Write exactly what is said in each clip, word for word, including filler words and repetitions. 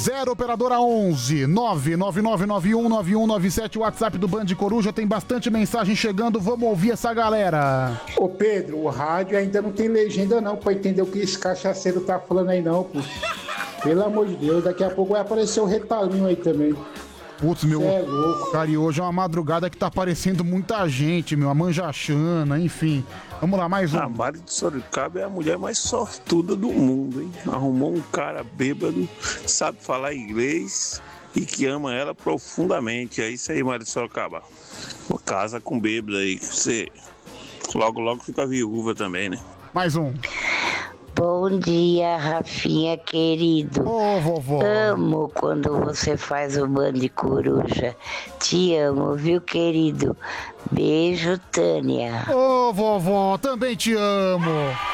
zero operadora onze nove nove nove nove um nove um nove sete, o WhatsApp do Band Coruja, tem bastante mensagem chegando, vamos ouvir essa galera. Ô Pedro, o rádio ainda não tem legenda não pra entender o que esse cachaceiro tá falando aí não, pô. Pelo amor de Deus, daqui a pouco vai aparecer o retalhinho aí também. Putz, meu, é louco. Cara, e hoje é uma madrugada que tá aparecendo muita gente, meu, a Manjachana, enfim. Vamos lá, mais um. A Mari de Sorocaba é a mulher mais sortuda do mundo, hein? Arrumou um cara bêbado, sabe falar inglês e que ama ela profundamente. É isso aí, Mari de Sorocaba. Uma casa com bêbado aí, que você logo, logo fica viúva também, né? Mais um. Bom dia, Rafinha querido. Ô, vovó. Amo quando você faz o Band Coruja. Te amo, viu, querido? Beijo, Tânia. Ô, vovó, também te amo.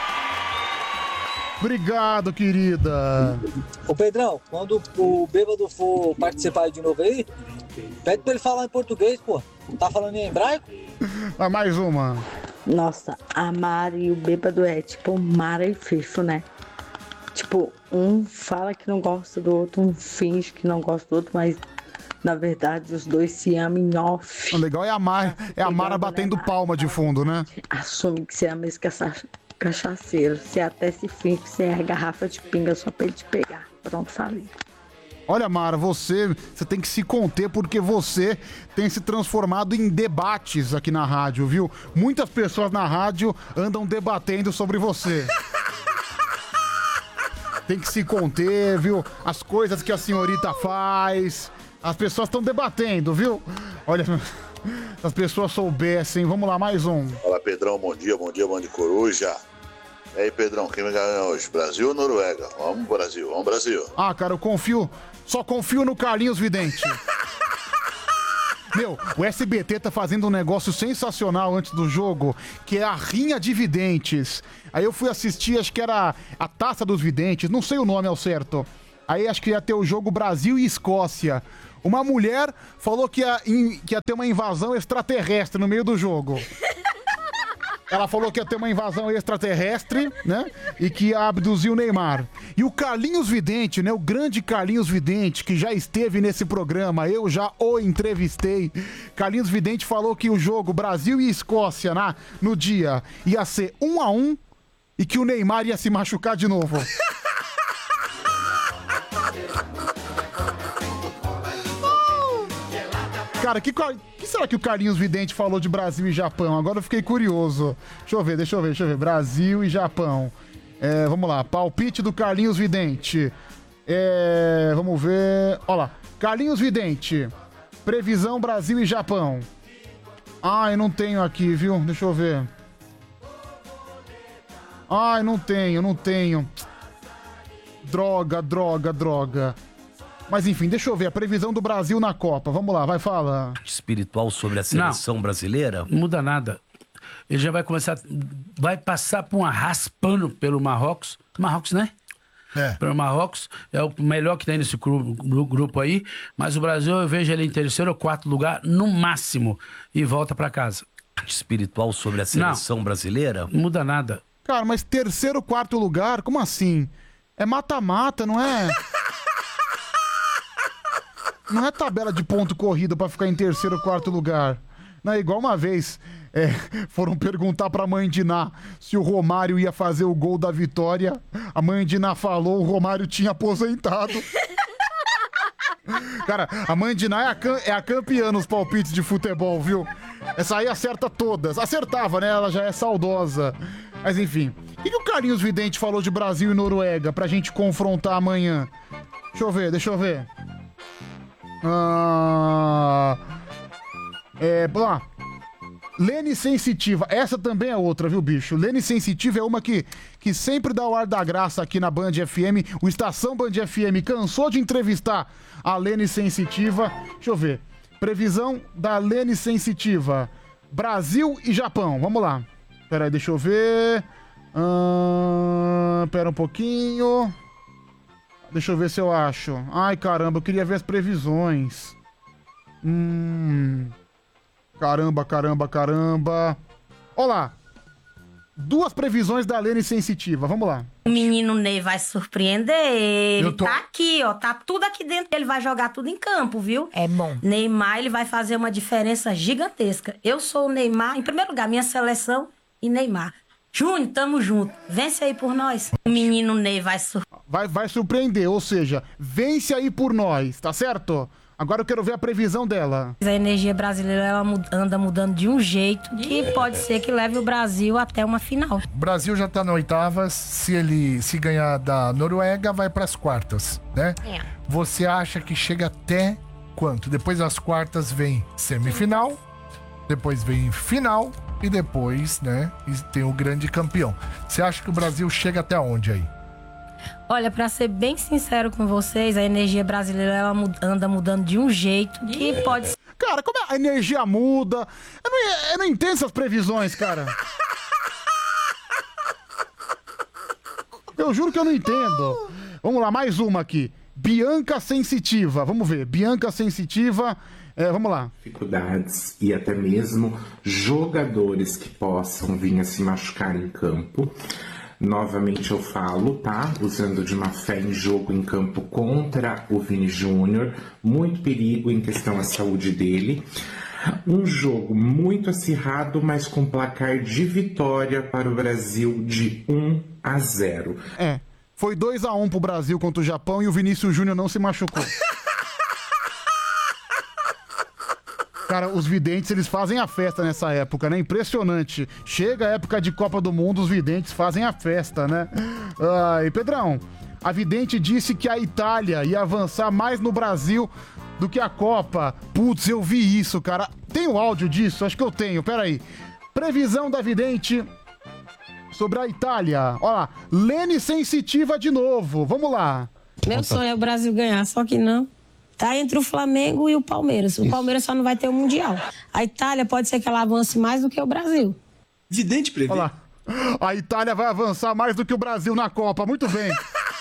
Obrigado, querida. Ô, Pedrão, quando o bêbado for participar de novo aí, pede pra ele falar em português, pô. Tá falando em hebraico? Ah, mais uma. Nossa, a Mari e o bêbado é tipo Mara e Fifo, né? Tipo, um fala que não gosta do outro, um finge que não gosta do outro, mas na verdade os dois se amam em off. O legal é a Mara, é a Mara batendo palma de fundo, né? Assume que você é mesmo que essa cachaceiro. Você até se finge que você é garrafa de pinga só pra ele te pegar. Pronto, falei. Olha, Mara, você, você tem que se conter porque você tem se transformado em debates aqui na rádio, viu? Muitas pessoas na rádio andam debatendo sobre você. Tem que se conter, viu? As coisas que a senhorita faz, as pessoas estão debatendo, viu? Olha, se as pessoas soubessem. Vamos lá, mais um. Fala, Pedrão, bom dia, bom dia, Band Coruja. E aí, Pedrão, quem vai ganhar hoje? Brasil ou Noruega? Vamos, Brasil, vamos, Brasil. Ah, cara, eu confio, só confio no Carlinhos Vidente. Meu, o S B T tá fazendo um negócio sensacional antes do jogo, que é a Rinha de Videntes. Aí eu fui assistir, acho que era a Taça dos Videntes, não sei o nome ao certo. Aí acho que ia ter o jogo Brasil e Escócia. Uma mulher falou que ia, que ia ter uma invasão extraterrestre no meio do jogo. Ela falou que ia ter uma invasão extraterrestre, né? E que ia abduzir o Neymar. E o Carlinhos Vidente, né? O grande Carlinhos Vidente, que já esteve nesse programa, eu já o entrevistei. Carlinhos Vidente falou que o jogo Brasil e Escócia, na, no dia, ia ser um a um e que o Neymar ia se machucar de novo. Cara, que, que será que o Carlinhos Vidente falou de Brasil e Japão? Agora eu fiquei curioso. Deixa eu ver, deixa eu ver, deixa eu ver. Brasil e Japão. É, vamos lá, palpite do Carlinhos Vidente. É, vamos ver. Olha lá, Carlinhos Vidente. Previsão Brasil e Japão. Ai, não tenho aqui, viu? Deixa eu ver. Ai, não tenho, não tenho. Droga, droga, droga. Mas enfim, deixa eu ver a previsão do Brasil na Copa. Vamos lá, vai falar. Espiritual sobre a seleção não, brasileira? Não muda nada. Ele já vai começar, vai passar por uma raspando pelo Marrocos. Marrocos, né? É. Pelo Marrocos. É o melhor que tem nesse grupo, grupo aí. Mas o Brasil, eu vejo ele em terceiro ou quarto lugar, no máximo. E volta pra casa. Espiritual sobre a seleção não, brasileira? Não muda nada. Cara, mas terceiro, quarto lugar? Como assim? É mata-mata, não é? Não é tabela de ponto corrido pra ficar em terceiro ou quarto lugar. Não é igual uma vez é, foram perguntar pra mãe de Ná se o Romário ia fazer o gol da vitória. A mãe de Ná falou, o Romário tinha aposentado. Cara, a mãe de Ná é a, cam- é a campeã nos palpites de futebol, viu? Essa aí acerta todas. Acertava, né? Ela já é saudosa. Mas enfim. O que, que o Carlinhos Vidente falou de Brasil e Noruega pra gente confrontar amanhã? Deixa eu ver, deixa eu ver. Ah, é, lá. Lene Sensitiva, essa também é outra, viu, bicho? Lene Sensitiva é uma que, que sempre dá o ar da graça aqui na Band F M. O Estação Band F M cansou de entrevistar a Lene Sensitiva. Deixa eu ver. Previsão da Lene Sensitiva. Brasil e Japão, vamos lá. Pera aí, deixa eu ver. Ah, pera um pouquinho. Deixa eu ver se eu acho. Ai, caramba, eu queria ver as previsões. Hum... Caramba, caramba, caramba. Olá. duas previsões da Lene Sensitiva. Vamos lá. O menino Ney vai surpreender. Ele Eu tô- tá aqui, ó. Tá tudo aqui dentro. Ele vai jogar tudo em campo, viu? É bom. Neymar, ele vai fazer uma diferença gigantesca. Eu sou o Neymar. Em primeiro lugar, minha seleção e Neymar. Júnior, tamo junto. Vence aí por nós. O menino Ney vai surpreender. Vai, vai surpreender, ou seja, vence aí por nós, tá certo? Agora eu quero ver a previsão dela. A energia brasileira ela mu- anda mudando de um jeito que pode ser que leve o Brasil até uma final. O Brasil já tá na oitavas. Se ele se ganhar da Noruega, vai pras quartas, né? É. Você acha que chega até quanto? Depois das quartas vem semifinal, depois vem final e depois, né, e tem o grande campeão. Você acha que o Brasil chega até onde aí? Olha, pra ser bem sincero com vocês, a energia brasileira ela mu- anda mudando de um jeito que pode ser. Cara, como é? A energia muda. Eu não, eu não entendo essas previsões, cara. Eu juro que eu não entendo. Vamos lá, mais uma aqui. Bianca Sensitiva. Vamos ver. Bianca Sensitiva. É, vamos lá. Dificuldades e até mesmo jogadores que possam vir a se machucar em campo. Novamente eu falo, tá? Usando de uma fé em jogo em campo contra o Vini Júnior. Muito perigo em questão à saúde dele. Um jogo muito acirrado, mas com placar de vitória para o Brasil de um a zero. É. Foi dois a um pro Brasil contra o Japão e o Vinícius Júnior não se machucou. Cara, os videntes, eles fazem a festa nessa época, né? Impressionante. Chega a época de Copa do Mundo, os videntes fazem a festa, né? Ai, Pedrão, a vidente disse que a Itália ia avançar mais no Brasil do que a Copa. Putz, eu vi isso, cara. Tem o áudio disso? Acho que eu tenho, peraí. Previsão da vidente sobre a Itália. Olha lá, Lene Sensitiva de novo. Vamos lá. Meu sonho é o Brasil ganhar, só que não. Tá entre o Flamengo e o Palmeiras. O Palmeiras só não vai ter o Mundial. A Itália pode ser que ela avance mais do que o Brasil. Vidente prevê. Olha lá. A Itália vai avançar mais do que o Brasil na Copa. Muito bem.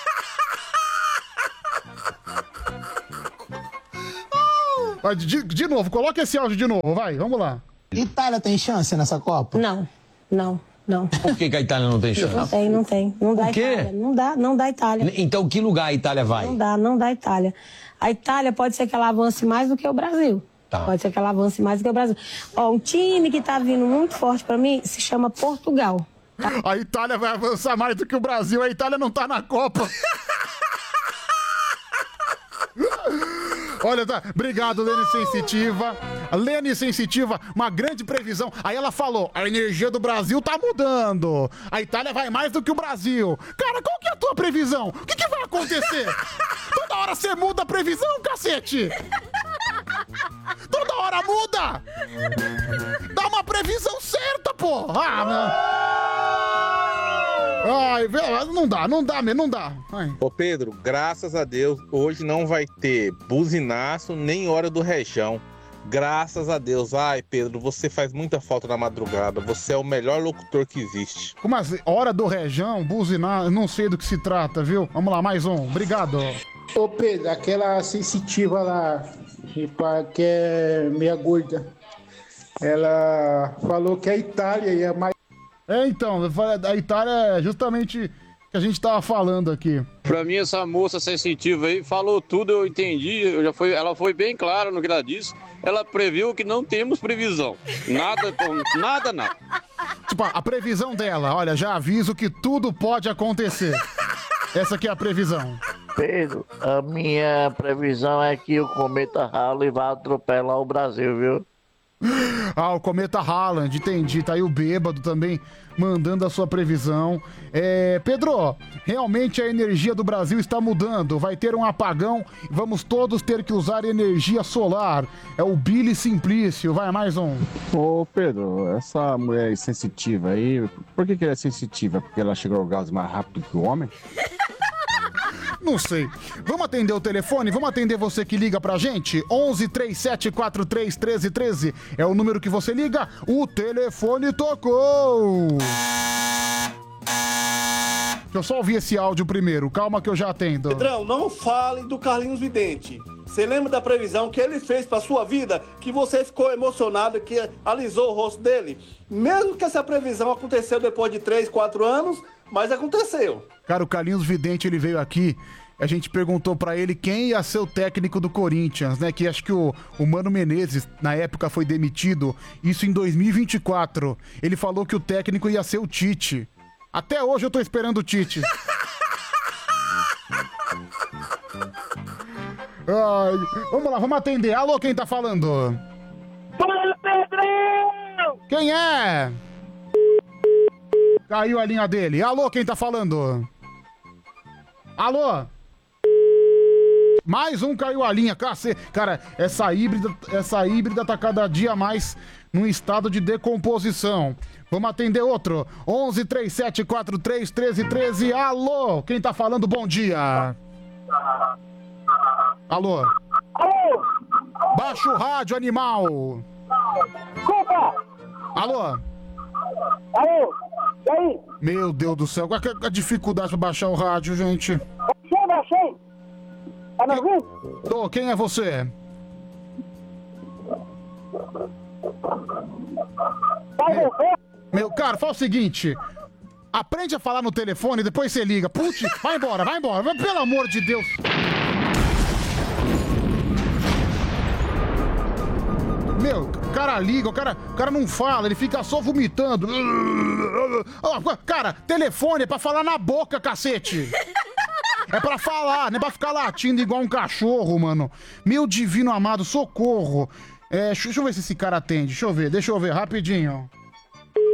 Vai, de, de novo, coloca esse áudio de novo, vai, vamos lá. Itália tem chance nessa Copa? Não, não, não. Por que, que a Itália não tem chance? Não tem, não tem. Não dá O quê? Itália. Não dá, não dá Itália. Então, que lugar a Itália vai? Não dá, não dá Itália. A Itália pode ser que ela avance mais do que o Brasil. Tá. Pode ser que ela avance mais do que o Brasil. Ó, um time que tá vindo muito forte pra mim se chama Portugal. A Itália vai avançar mais do que o Brasil. A Itália não tá na Copa. Olha, tá. Obrigado, Lene Sensitiva. A Lene Sensitiva, uma grande previsão. Aí ela falou, a energia do Brasil tá mudando. A Itália vai mais do que o Brasil. Cara, qual que é a tua previsão? O que, que vai acontecer? Toda hora você muda a previsão, cacete! Toda hora muda! Dá uma previsão certa, pô! Ah, meu... Ai, velho, não dá, não dá, não dá. Ai. Ô Pedro, graças a Deus, hoje não vai ter buzinaço nem hora do rejão. Graças a Deus. Ai, Pedro, você faz muita falta na madrugada. Você é o melhor locutor que existe. Como assim? Hora do rejão, buzinar, eu não sei do que se trata, viu? Vamos lá, mais um. Obrigado. Ô Pedro, aquela sensitiva lá, que é meia gorda, ela falou que a Itália ia mais... É, então, a Itália é justamente o que a gente tava falando aqui. Pra mim, essa moça sensitiva aí falou tudo, eu entendi. Eu já foi, ela foi bem clara no que ela disse. Ela previu que não temos previsão. Nada, nada, nada. Tipo, a previsão dela, olha, já aviso que tudo pode acontecer. Essa aqui é a previsão. Pedro, a minha previsão é que o cometa Halley vai atropelar o Brasil, viu? Ah, o cometa Haaland, entendi. Tá aí o bêbado também mandando a sua previsão. É, Pedro, realmente a energia do Brasil está mudando. Vai ter um apagão e vamos todos ter que usar energia solar. É o Billy Simplício. Vai, mais um. Ô Pedro, essa mulher sensitiva aí, por que, que ela é sensitiva? Porque ela chega ao orgasmo mais rápido que o homem? Não sei. Vamos atender o telefone? Vamos atender você que liga pra gente? onze, três sete quatro três, um três um três é o número que você liga. O telefone tocou. Deixa eu só ouvir esse áudio primeiro. Calma que eu já atendo. Pedrão, não fale do Carlinhos Vidente. Você lembra da previsão que ele fez pra sua vida? Que você ficou emocionado, que alisou o rosto dele? Mesmo que essa previsão aconteceu depois de três, quatro anos, mas aconteceu. Cara, o Carlinhos Vidente, ele veio aqui, a gente perguntou pra ele quem ia ser o técnico do Corinthians, né? Que acho que o, o Mano Menezes, na época, foi demitido. Isso em dois mil e vinte e quatro. Ele falou que o técnico ia ser o Tite. Até hoje eu tô esperando o Tite. Ai, vamos lá, vamos atender. Alô, quem tá falando? Fala, Pedrão! Quem é? Caiu a linha dele. Alô, quem tá falando? Alô? Mais um caiu a linha. Cacete. Cara, essa híbrida, essa híbrida tá cada dia mais num estado de decomposição. Vamos atender outro. onze, trinta e sete, quarenta e três, treze, treze. Alô? Quem tá falando? Bom dia. Alô? Alô? Baixa o rádio, animal. Desculpa. Alô? Alô? E aí? Meu Deus do céu. Qual que é a dificuldade pra baixar o rádio, gente? Baixei, baixei. Tá me ouvindo? Tô, quem é você? Vai meu, você? meu, cara, fala o seguinte. Aprende a falar no telefone, depois você liga. Putz, vai embora, vai embora. Pelo amor de Deus. Meu, o cara liga, o cara, o cara não fala, ele fica só vomitando. Cara, telefone é pra falar na boca, cacete. É pra falar, não é pra ficar latindo igual um cachorro, mano. Meu divino amado, socorro. É, deixa eu ver se esse cara atende. Deixa eu ver, deixa eu ver, rapidinho.